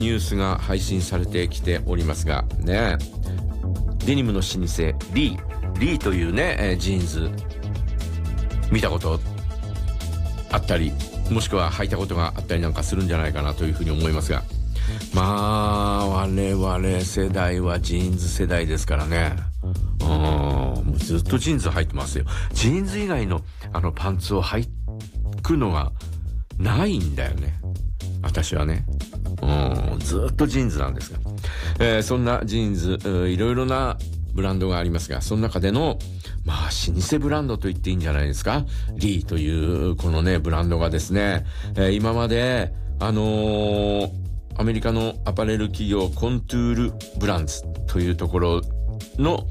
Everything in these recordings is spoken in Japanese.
ニュースが配信されてきておりますがね、デニムの老舗リーというね、ジーンズ見たことあったり、もしくは履いたことがあったりなんかするんじゃないかなというふうに思いますが、まあ我々世代はジーンズ世代ですからね。もうずっとジーンズ履いてますよ。ジーンズ以外のパンツを履くのがないんだよね、私はね。ずっとジーンズなんですが、そんなジーンズ、いろいろなブランドがありますが、その中での老舗ブランドと言っていいんじゃないですか。リーというこのねブランドがですね、今までアメリカのアパレル企業コントゥールブランズというところの、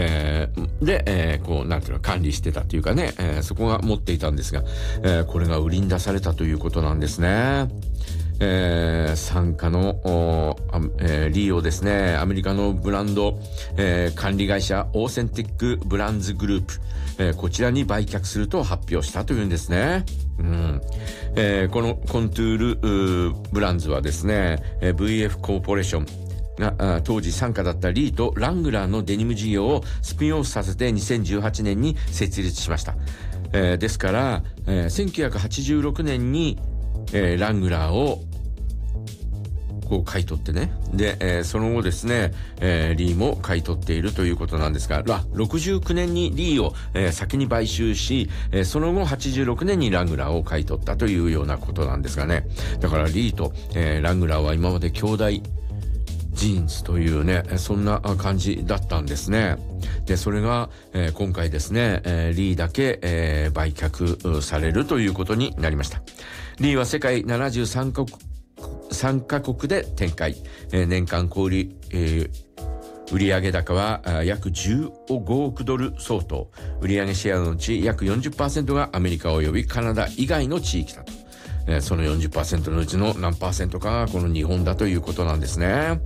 こうなんていうの管理してたというかね、そこが持っていたんですが、これが売りに出されたということなんですね。傘下のリーをですね、アメリカのブランド、管理会社オーセンティックブランズグループ、こちらに売却すると発表したというんですね。このコントゥールブランズはですね、VF コーポレーションが当時傘下だったリーとラングラーのデニム事業をスピンオフさせて2018年に設立しました。ですから、1986年に、ラングラーをこう買い取ってね、で、その後ですね、リーも買い取っているということなんですが、69年にリーを、先に買収し、その後86年にラングラーを買い取ったというようなことなんですがね。だからリーと、ラングラーは今まで兄弟ジーンズというね、そんな感じだったんですね。で、それが、今回ですね、リーだけ、売却されるということになりました。リーは世界73カ国で展開、年間小売売上高は約15億ドル相当、売上シェアのうち約 40% がアメリカ及びカナダ以外の地域だと。その 40% のうちの何%かがこの日本だということなんですね。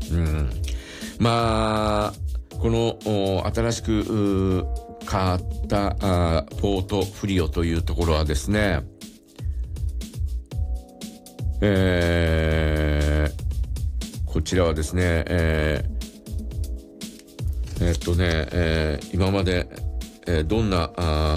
まあこの新しく買ったポートフリオというところはですね、こちらはですね、今まで、どんな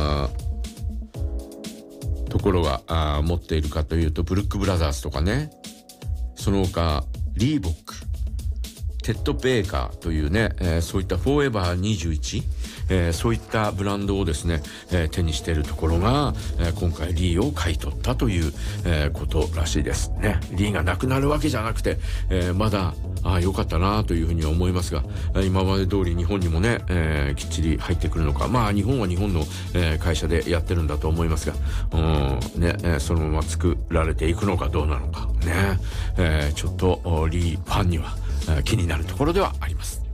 ところが持っているかというと、ブルックブラザーズとかね、その他リーボック、テッドベーカーというね、そういったフォーエバー21、そういったブランドをですね、手にしているところが、今回リーを買い取ったという、ことらしいですね。リーがなくなるわけじゃなくて、まだ良かったなというふうに思いますが、今まで通り日本にもね、きっちり入ってくるのか、まあ日本は日本の、会社でやってるんだと思いますが、そのまま作られていくのかどうなのかね、ちょっとリーファンには気になるところではあります。